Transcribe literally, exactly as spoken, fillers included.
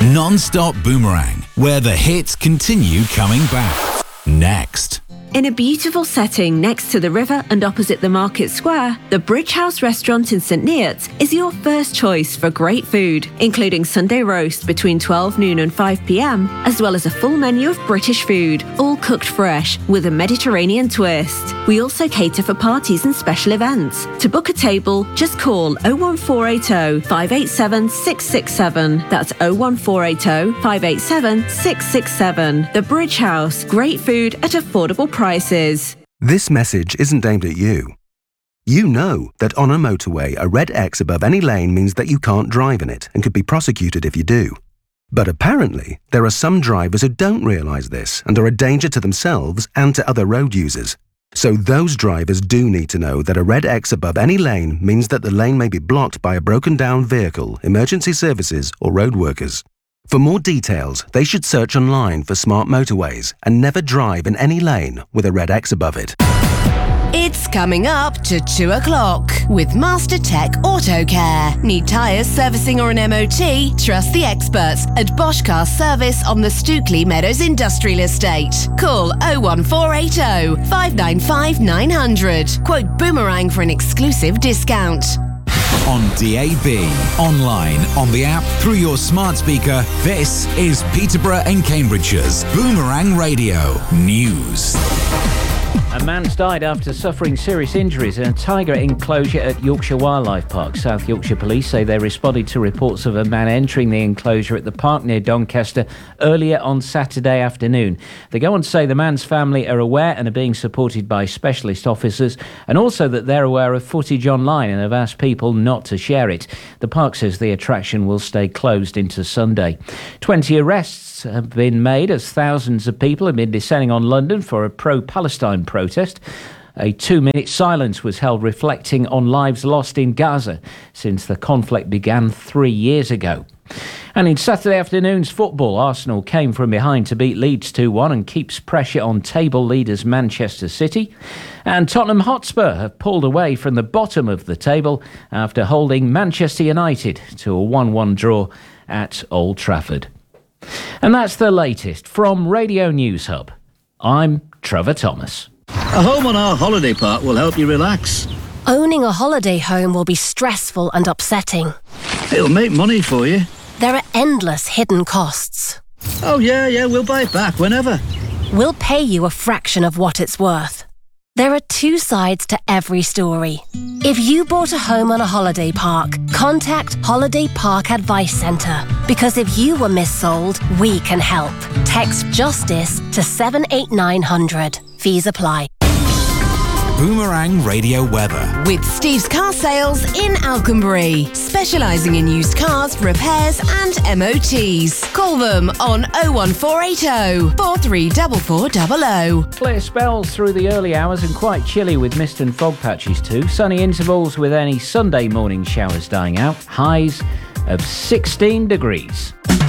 Non-stop Boomerang, where the hits continue coming back. Next. In a beautiful setting next to the river and opposite the market square, the Bridge House restaurant in St Neots is your first choice for great food, including Sunday roast between twelve noon and five p m, as well as a full menu of British food, all cooked fresh with a Mediterranean twist. We also cater for parties and special events. To book a table, just call oh one four eight oh, five eight seven, six six seven. That's oh one four eight oh, five eight seven, six six seven. The Bridge House, great food at affordable prices. Prices. This message isn't aimed at you. You know that on a motorway, a red X above any lane means that you can't drive in it and could be prosecuted if you do. But apparently, there are some drivers who don't realise this and are a danger to themselves and to other road users. So those drivers do need to know that a red X above any lane means that the lane may be blocked by a broken down vehicle, emergency services or road workers. For more details, they should search online for smart motorways and never drive in any lane with a red X above it. It's coming up to two o'clock with Master Tech Auto Care. Need tyres, servicing or an M O T? Trust the experts at Bosch Car Service on the Stookley Meadows Industrial Estate. Call oh one four eight oh, five nine five, nine hundred. Quote Boomerang for an exclusive discount. On D A B, online, on the app, through your smart speaker, this is Peterborough and Cambridgeshire's Boomerang Radio News. A man's died after suffering serious injuries in a tiger enclosure at Yorkshire Wildlife Park. South Yorkshire Police say they responded to reports of a man entering the enclosure at the park near Doncaster earlier on Saturday afternoon. They go on to say the man's family are aware and are being supported by specialist officers, and also that they're aware of footage online and have asked people not to share it. The park says the attraction will stay closed into Sunday. twenty arrests have been made as thousands of people have been descending on London for a pro-Palestine protest. A two-minute silence was held reflecting on lives lost in Gaza since the conflict began three years ago. And in Saturday afternoon's football, Arsenal came from behind to beat Leeds two one and keeps pressure on table leaders Manchester City. And Tottenham Hotspur have pulled away from the bottom of the table after holding Manchester United to a one one draw at Old Trafford. And that's the latest from Radio News Hub. I'm Trevor Thomas. A home on our holiday park will help you relax. Owning a holiday home will be stressful and upsetting. It'll make money for you. There are endless hidden costs. Oh yeah, yeah, we'll buy it back whenever. We'll pay you a fraction of what it's worth. There are two sides to every story. If you bought a home on a holiday park, contact Holiday Park Advice Centre. Because if you were missold, we can help. Text JUSTICE to seven eight nine hundred. Fees apply. Boomerang Radio Weather. With Steve's Car Sales in Alconbury, specialising in used cars, repairs and M O Ts. Call them on oh one four eight oh, four three four four double oh. Clear spells through the early hours and quite chilly with mist and fog patches too. Sunny intervals with any Sunday morning showers dying out. Highs of sixteen degrees.